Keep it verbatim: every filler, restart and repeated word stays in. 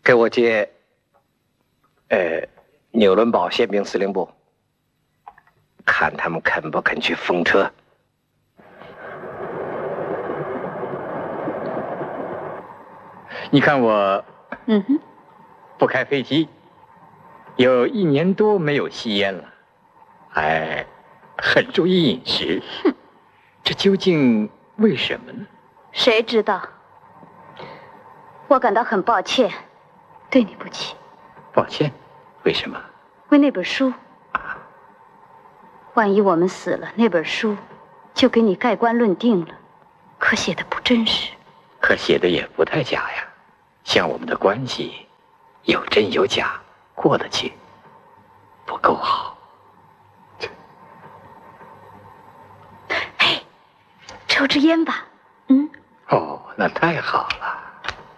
给我接，呃，纽伦堡宪兵司令部，看他们肯不肯去封车。 你看我， 嗯哼， 不开飞机，有一年多没有吸烟了，还很注意饮食。 哼， 这究竟为什么呢？ 谁知道？我感到很抱歉，对你不起。 抱歉，为什么？ 为那本书。万一我们死了，那本书就给你盖棺论定了，可写的不真实。 可写的也不太假呀，像我们的关系，有真有假，过得去，不够好。 嘿，抽支烟吧。嗯。 哦，那太好了。